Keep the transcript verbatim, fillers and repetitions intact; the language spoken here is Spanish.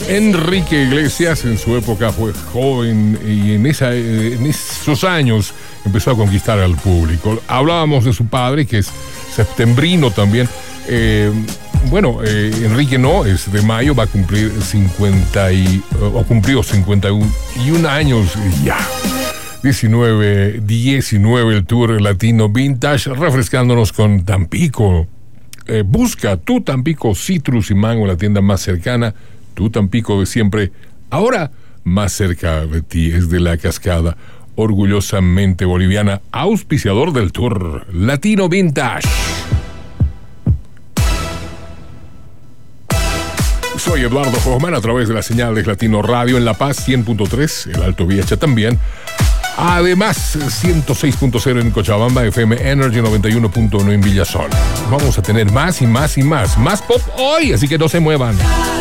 Enrique Iglesias en su época fue joven y en, esa, en esos años empezó a conquistar al público. Hablábamos de su padre, que es septembrino también. Eh, bueno, eh, Enrique no, es de mayo, va a cumplir cincuenta y, o cumplió cincuenta y uno años ya. diecinueve, diecinueve el Tour Latino Vintage, refrescándonos con Tampico. Eh, busca tu Tampico Citrus y Mango en la tienda más cercana. Tu Tampico de siempre, ahora más cerca de ti, es de La Cascada, orgullosamente boliviana, auspiciador del Tour Latino Vintage. Soy Eduardo Hoffman a través de la señal de Latino Radio en La Paz, cien punto tres, el Alto Viacha también. Además, ciento seis punto cero en Cochabamba, F M Energy noventa y uno punto uno en Villazón. Vamos a tener más y más y más, más pop hoy, así que no se muevan.